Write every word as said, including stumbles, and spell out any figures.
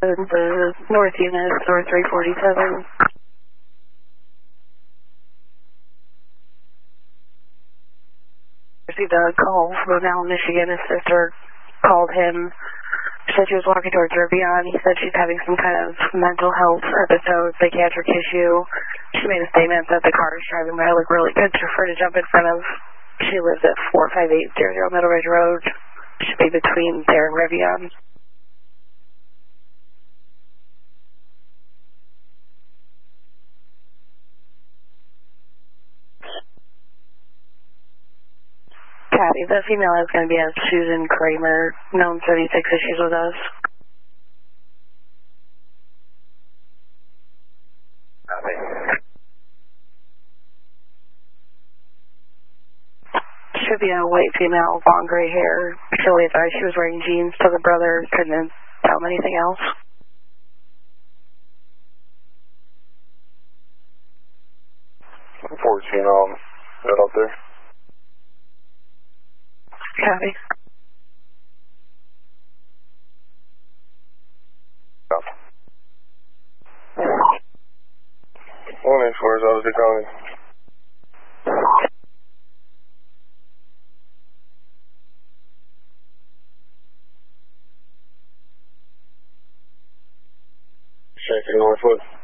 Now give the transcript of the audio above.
the north unit, North three forty-seven. Received a call from Allen, Michigan. His sister called him. She said she was walking towards Rivian. He said she's having some kind of mental health episode, psychiatric issue. She made a statement that the car is driving by look really good for her to jump in front of. She lives at four five eight zero zero Middle Ridge Road. Should be between there and Rivian. Patty, the female is going to be as Susan Kramer, known thirty-six issues with us. Should be a white female, long gray hair. She only thought she was wearing jeans, so the brother couldn't tell him anything else. fourteen, um, that up there. Copy. Copy. One as far as I was calling. Checking Northwood.